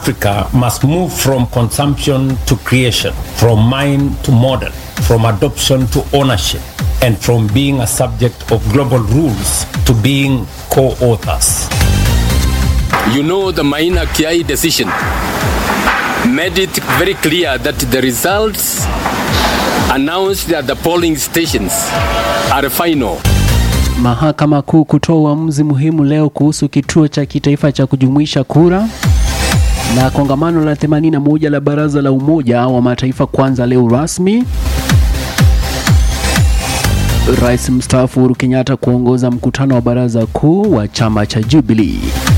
Africa must move from consumption to creation, from mind to model, from adoption to ownership, and from being a subject of global rules to being co-authors. You know, the Maina Kiai decision made it very clear that the results announced at the polling stations are final. Mahakama Kuu kutoa uamuzi muhimu leo kuhusu kituo cha kitaifa cha kujumuisha kura. Na kongamano la 81 la Baraza la Umoja wa Mataifa kwanza leo rasmi. Rais mstaafu Uhuru Kenyatta kuongoza mkutano wa Baraza Kuu wa chama cha Jubilee.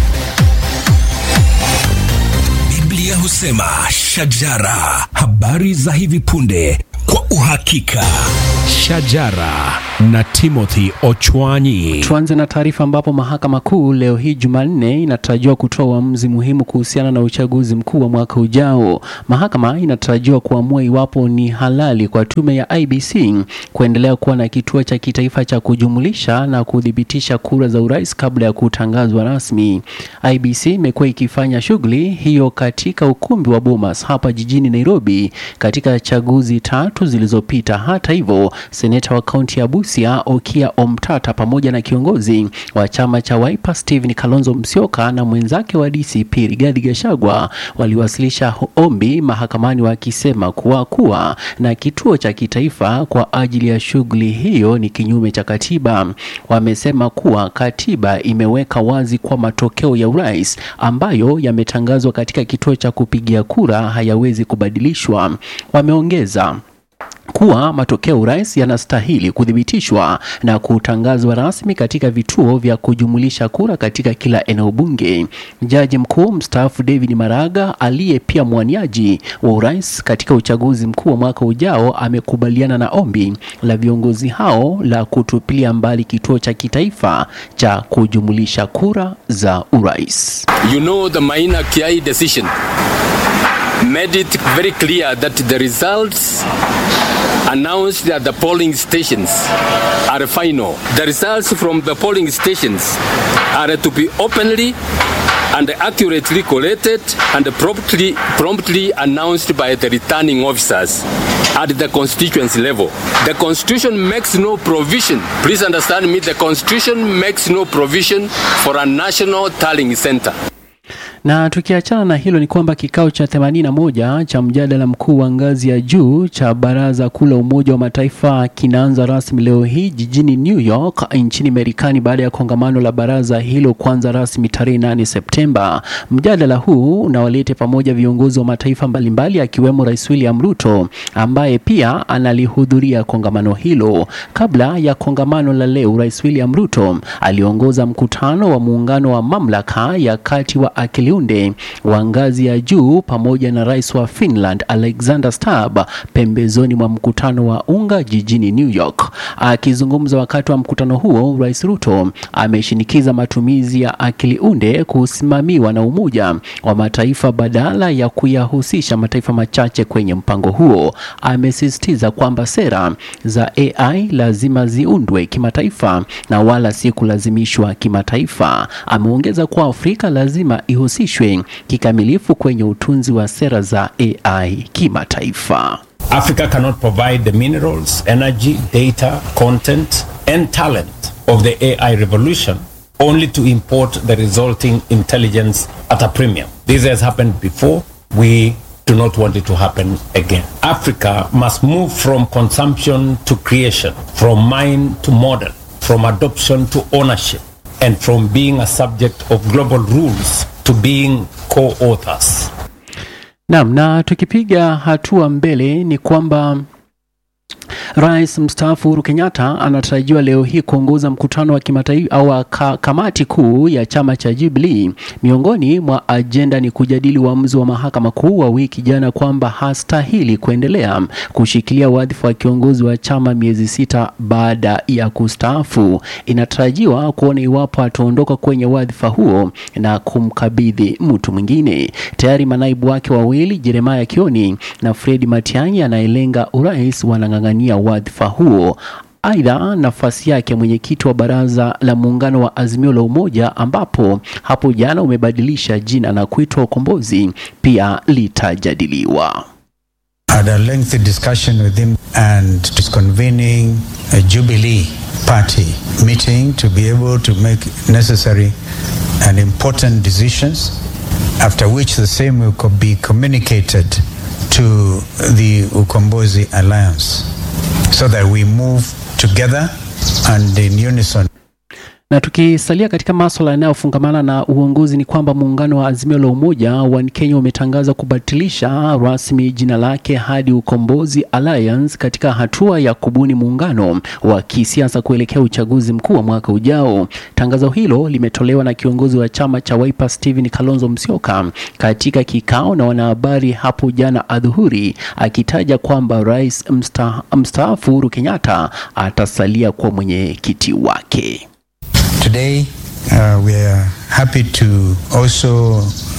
Biblia husema shajara, habari za hivi punde kwa uhakika. Shajara na Timothy Ochwanyi. Tuanze na taarifa ambapo Mahakama Kuu leo hii Jumanne inatarajiwa kutoa uamuzi muhimu kuhusiana na uchaguzi mkuu wa mwaka ujao. Mahakama inatarajiwa kuamua iwapo ni halali kwa tume ya IEBC kuendelea kuwa na kituo cha kitaifa cha kujumulisha na kudhibitisha kura za urais kabla ya kutangazwa rasmi. IEBC imekuwa ikifanya shughuli hiyo katika ukumbi wa Bomas hapa jijini Nairobi katika chaguzi 3 zilizopita. Hata hivyo, seneta wa kaunti ya Busia Okia Omtata pamoja na kiongozi wa chama cha Wiper Stephen Kalonzo Musyoka na mwenzake wa DCP Rigathi Gachagua waliwasilisha ombi mahakamani wakisema kuwa na kituo cha kitaifa kwa ajili ya shughuli hiyo ni kinyume cha katiba. Wamesema kuwa katiba imeweka wazi kwa matokeo ya urais ambayo yametangazwa katika kituo cha kupigia kura hayawezi kubadilishwa. Wameongeza kuwa matokeo urais yanastahili kudhibitishwa na kutangazwa rasmi katika vituo vya kujumulisha kura katika kila eneo bunge. Jaji mkuu mstaafu David Maraga aliye pia mwaniaji wa urais katika uchaguzi mkuu wa mwaka ujao amekubaliana na ombi la viongozi hao la kutupilia mbali kituo cha kitaifa cha kujumulisha kura za urais. You know, the Maina Kiai decision made it very clear that the results announced at the polling stations are final. The results from the polling stations are to be openly and accurately collated and promptly announced by the returning officers at the constituency level. The Constitution makes no provision, please understand me, the Constitution makes no provision for a national tallying center. Na tukiachana na hilo ni kwamba kikao cha 81 cha mjadala mkuu wa ngazi ya juu cha Baraza Kuu la Umoja wa Mataifa kinaanza rasmi leo hii jijini New York nchini Marekani baada ya kongamano la baraza hilo kuanza rasmi tarehe 8 Septemba. Mjadala huu unawalete pamoja viongozi wa mataifa mbalimbali akiwemo Rais William Ruto ambaye pia analihudhuria kongamano hilo. Kabla ya kongamano la leo, Rais William Ruto aliongoza mkutano wa muungano wa mamlaka ya kati wa akili wa ngazi ya juu pamoja na rais wa Finland Alexander Stubb pembezoni mwa mkutano wa UNGA jijini New York. Akizungumza wakati wa mkutano huo, Rais Ruto ameshinikiza matumizi ya akili unde kusimamiwa na Umoja wa Mataifa badala ya kuyahusisha mataifa machache kwenye mpango huo. Amesisitiza kwamba sera za AI lazima ziundwe kimataifa na wala si kulazimishwa kimataifa. Ameongeza kuwa Afrika lazima ihusishwe kikamilifu kwenye utunzi wa sera za AI kimataifa. Africa cannot provide the minerals, energy, data, content and talent of the AI revolution only to import the resulting intelligence at a premium. This has happened before. We do not want it to happen again. Africa must move from consumption to creation, from mind to model, from adoption to ownership, and from being a subject of global rules to being co-authors. Na tukipiga hatua mbele ni kwamba Rais mstaafu Uhuru Kenyatta anatarajiwa leo hii kuongoza mkutano wa kimataifa au kamati kuu ya chama cha Jubilee. Miongoni mwa ajenda ni kujadili uamuzi wa Mahakama Kuu wa wiki jana kwamba hastahili kuendelea kushikilia wadhifa wa kiongozi wa chama miezi 6 baada ya kustaafu. Inatarajiwa kuona iwapo ataondoka kwenye wadhifa huo na kumkabidhi mtu mwingine. Tayari manaibu wake wawili, Jeremiah Kioni na Fred Matiang'i anayelenga urais wanang'ang'ania wadhifa huo. Aidha, nafasi yake mwenyekiti wa baraza la muungano wa Azimio la Umoja, ambapo hapo jana umebadilisha jina na kuitwa Ukombozi, pia litajadiliwa. Had a lengthy discussion with him and is convening a Jubilee Party meeting to be able to make necessary and important decisions, after which the same will be communicated to the Ukombozi Alliance so that we move together and in unison. Na tukisalia katika masuala yanayofungamana na uongozi ni kwamba muungano wa Azimio la Umoja wa Kenya umetangaza kubatilisha rasmi jina lake hadi Ukombozi Alliance katika hatua ya kubuni muungano wa kisiasa kuelekea uchaguzi mkuu wa mwaka ujao. Tangazo hilo limetolewa na kiongozi wa chama cha Wiper Stephen Kalonzo Musyoka katika kikao na wanahabari hapo jana adhuhuri, akitaja kwamba Rais mstaafu Uhuru Kenyatta atasalia kwa mwenyekiti wake. Today, we are happy to also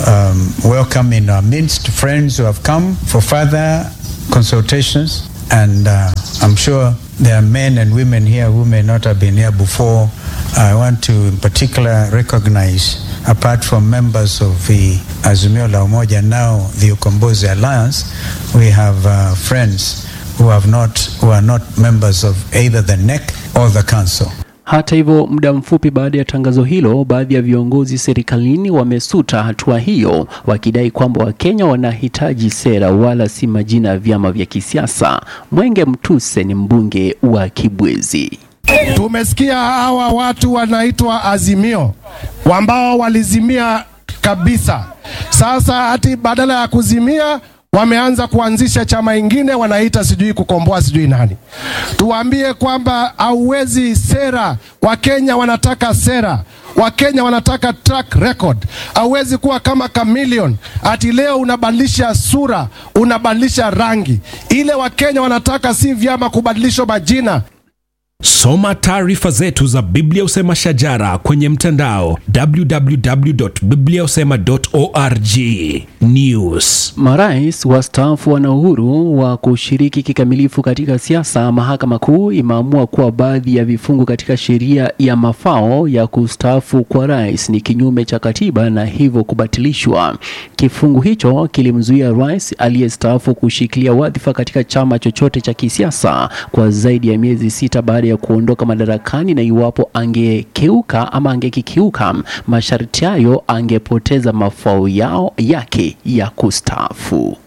welcome in our midst friends who have come for further consultations. And I'm sure there are men and women here who may not have been here before. I want to in particular recognize, apart from members of the Azimio la Umoja, now the Ukombozi Alliance, we have friends who are not members of either the NEC or the council. Hata hivyo, muda mfupi baada ya tangazo hilo, baadhi ya viongozi serikalini wamesuta hatua hiyo, wakidai kwamba Wakenya wanahitaji sera wala si majina ya vyama vya kisiasa. Mwenge Mtuse ni mbunge wa Kibwezi. Tumesikia hawa watu wanaitwa Azimio ambao walizimia kabisa. Sasa hati badala ya kuzimia wameanza kuanzisha chama ingine wanaita sijui kukomboa sijui nani. Tuambie kwamba hauwezi sera. Wakenya wanataka sera. Wakenya wanataka track record. Hauwezi kuwa kama chameleon. Ati leo unabadilisha sura, unabadilisha rangi. Ile Wakenya wanataka si vyama kubadilisha majina. Soma taarifa zetu za Biblia Husema Shajara kwenye mtandao www.bibliahusema.org. News. Marais wastaafu wana uhuru wa kushiriki kikamilifu katika siasa. Mahakama Kuu imeamua kuwa baadhi ya vifungu katika sheria ya mafao ya kustaafu kwa rais ni kinyume cha katiba na hivyo kubatilishwa. Kifungu hicho kilimzuia rais aliyestaafu kushikilia wadhifa katika chama chochote cha kisiasa kwa zaidi ya miezi 6 baada ya kuondoka madarakani, na iwapo angekiuka masharti hayo angepoteza mafao yake ya kustaafu.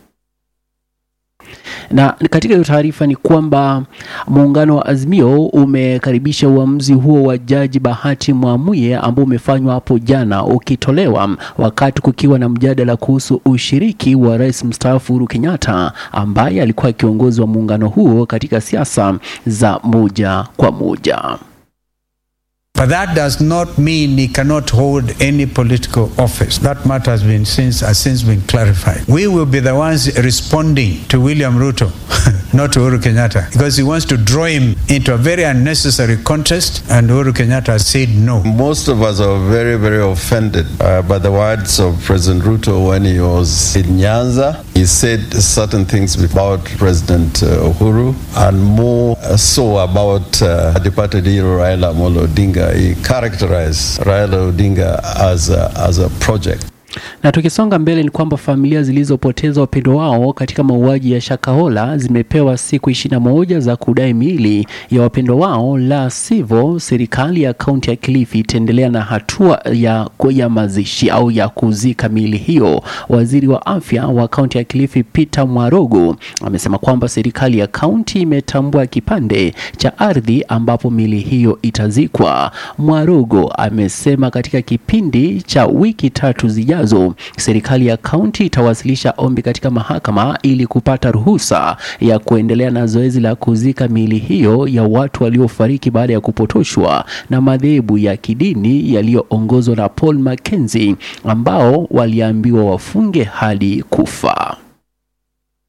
Na katika hiyo taarifa ni kwamba muungano wa Azimio umekaribisha uamuzi huo wa Jaji Bahati Mwamuye ambao umefanywa hapo jana, ukitolewa wakati kukiwa na mjadala kuhusu ushiriki wa Rais mstaafu Uhuru Kenyatta ambaye alikuwa kiongozi wa muungano huo katika siasa za moja kwa moja. But that does not mean he cannot hold any political office. That matter has since been clarified. We will be the ones responding to William Ruto, not to Uhuru Kenyatta, because he wants to draw him into a very unnecessary contest, and Uhuru Kenyatta has said no. Most of us are very, very offended by the words of President Ruto when he was in Nyanza. He said certain things about President Uhuru, and more so about departed hero Raila Amolo Odinga. He characterized Raila Odinga as a project. Na tukisonga mbele ni kwamba familia zilizopoteza wapendwa wao katika mauaji ya Shakahola zimepewa siku 21 za kudai miili ya wapendwa wao, la sivyo serikali ya kaunti ya Kilifi itaendelea na hatua ya mazishi au ya kuzika miili hiyo. Waziri wa afya wa kaunti ya Kilifi Peter Mwarogo amesema kwamba serikali ya kaunti imetambua kipande cha ardhi ambapo miili hiyo itazikwa. Mwarogo amesema katika kipindi cha wiki 3 zijazo serikali ya kaunti itawasilisha ombi katika mahakama ili kupata ruhusa ya kuendelea na zoezi la kuzika miili hiyo ya watu waliofariki baada ya kupotoshwa na madhehebu ya kidini yaliyoongozwa na Paul Mackenzie ambao waliambiwa wafunge hadi kufa.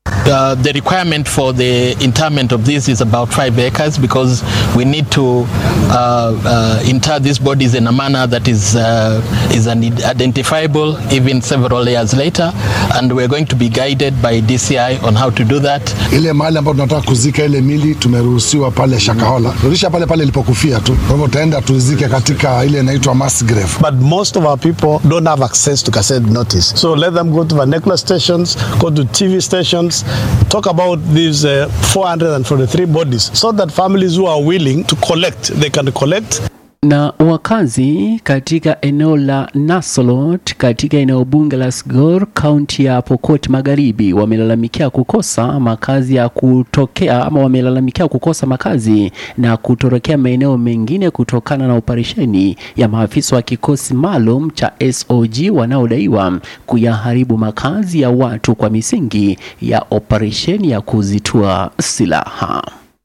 The requirement for the interment of this is about 5 acres because we need to inter these bodies in a manner that is identifiable even several years later, and we're going to be guided by DCI on how to do that. Ile mahali ambapo tunataka kuzika ile mili tumeruhusiwa pale Shakahola. Rudisha pale ilipokufia tu. Kwa hivyo taenda tuzike katika ile inaitwa mass grave. But most of our people don't have access to cassette notice. So let them go to vernacular stations, go to TV stations, talk about these 443 bodies so that families who are willing to collect, they can collect. Na wakazi katika eneo la Nasolot katika eneo bunge la Sgor, kaunti ya Pokot Magharibi wamelalamikia kukosa makazi ya kutokea ama wamelalamikia kukosa makazi na kutorokea maeneo mengine kutokana na operesheni ya maafisa wa kikosi maalum cha SOG wanaodaiwa kuyaharibu makazi ya watu kwa misingi ya operesheni ya kuzitua silaha.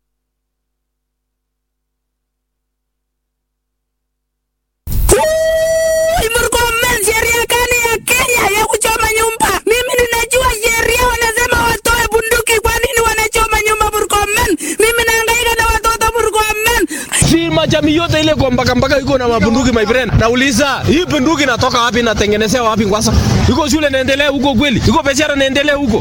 Jamii yote ile kwa mpaka iko na mabunduki my friend. Nauliza, hii bunduki inatoka wapi na tengenezea wapi kwanza? Iko shule naendelea huko kweli? Iko biashara naendelea huko?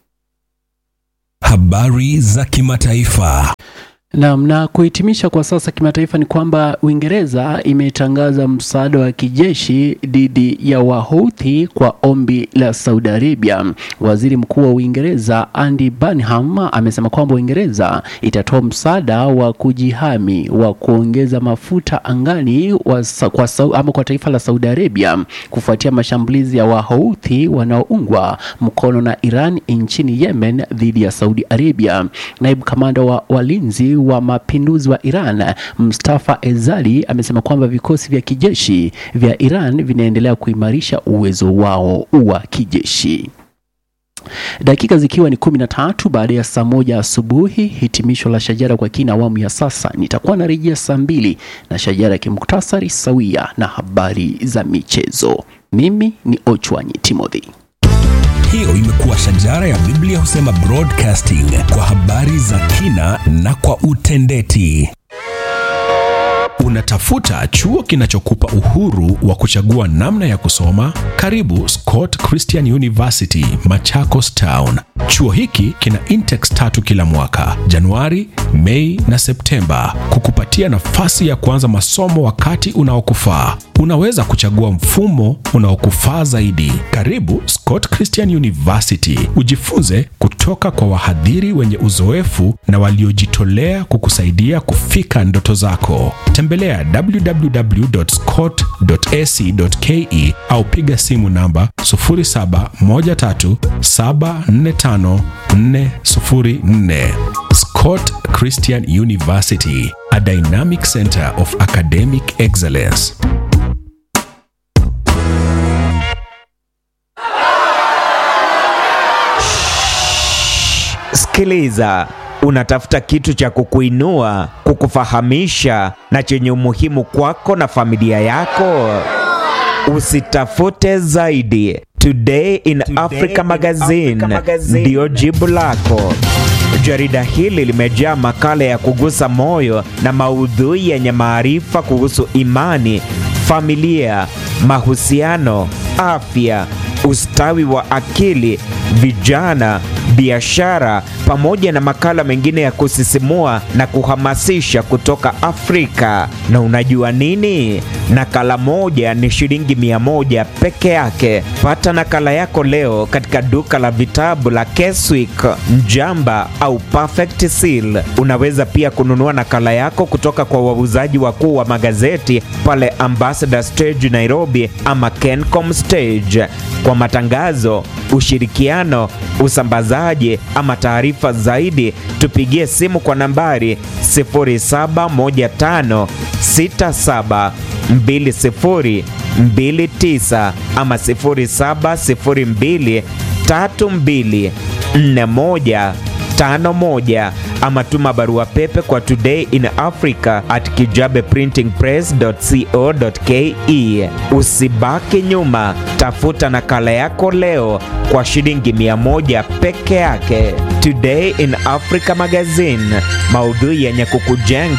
Habari za kimataifa. Na kuhitimisha kwa sasa kimataifa ni kwamba Uingereza imetangaza msaada wa kijeshi dhidi ya Wahouthi kwa ombi la Saudi Arabia. Waziri Mkuu wa Uingereza Andy Burnham amesema kwamba Uingereza itatoa msaada wa kujihami wa kuongeza mafuta angani kwa taifa la Saudi Arabia kufuatia mashambulizi ya Wahouthi wanaoungwa mkono na Iran nchini Yemen dhidi ya Saudi Arabia. Naibu kamanda wa walinzi wa mapinduzi wa Iran Mustafa Ezali amesema kwamba vikosi vya kijeshi vya Iran vinaendelea kuimarisha uwezo wao wa kijeshi. Dakika zikiwa ni 13 baada ya saa 1 asubuhi, hitimisho la Shajara kwa kina awamu ya sasa. Nitakuwa narejea saa 2 na Shajara kimuktasari sawia na habari za michezo. Mimi ni Ochwanyi Timothy. Hiyo imekuwa Shajara ya Biblia Husema Broadcasting, kwa habari za kina na kwa utendeti. Unatafuta chuo kinachokupa uhuru wa kuchagua namna ya kusoma? Karibu Scott Christian University, Machakos Town. Chuo hiki kina intakes 3 kila mwaka, Januari, Mei na Septemba, kukupatia nafasi ya kuanza masomo wakati unaokufaa. Unaweza kuchagua mfumo unaokufaa zaidi. Karibu Scott Christian University, ujifunze kutoka kwa wahadhiri wenye uzoefu na waliojitolea kukusaidia kufika ndoto zako. Tembelea www.scott.ac.ke au piga simu namba 0713745404. Scott Christian University, a dynamic center of academic excellence. Sikiliza, unatafuta kitu cha kukuinua, kukufahamisha na chenye umuhimu kwako na familia yako? Usitafute zaidi. Today in Africa Magazine ndio jibu lako. Jarida hili limejaa makala ya kugusa moyo na maudhui yenye maarifa kuhusu imani, familia, mahusiano, afya, ustawi wa akili, vijana, biashara, pamoja na makala mengine ya kusisimua na kuhamasisha kutoka Afrika. Na unajua nini? Nakala moja ni shilingi 100 peke yake. Pata nakala yako leo katika duka la vitabu la Keswick, Njamba au Perfect Seal. Unaweza pia kununua nakala yako kutoka kwa wauzaji wakuu wa magazeti pale Ambassador Stage Nairobi ama Kencom Stage. Kwa matangazo, ushirikiano, usambazaji ama taarifa zaidi, tupigie simu kwa nambari 0715672029 ama 0702324151 ama tuma barua pepe kwa todayinafrica@kijabeprintingpress.co.ke. Usibaki nyuma, tafuta nakala yako leo kwa shilingi 100 peke yake. Today in Africa Magazine, maudhui yenye kukujenga